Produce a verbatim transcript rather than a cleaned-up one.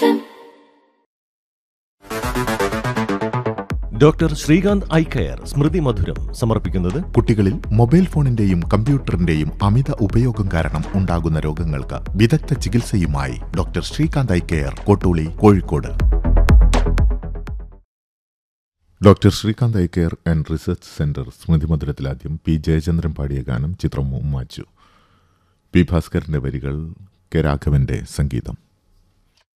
F M. Doctor Srikanth eye care സ്മൃതി മധുരം സമർപ്പിക്കുന്നത് കുട്ടികളിൽ മൊബൈൽ ഫോണിന്റെയും കമ്പ്യൂട്ടറിന്റെയും അമിത ഉപയോഗം കാരണം ഉണ്ടാകുന്ന രോഗങ്ങൾക്ക് വിദഗ്ധ ചികിത്സയുമായി doctor Srikanth eye care, Kottooli, Kozhikode. Doctor Srikanth eye care and research centre Smriti മധുരത്തിലാദ്യം P Jayachandran പാടിയ ഗാനം. ചിത്രം ഉമ്മാച്ചു. പി ഭാസ്കരന്റെ വരികൾ, കെ രാഘവന്റെ സംഗീതം.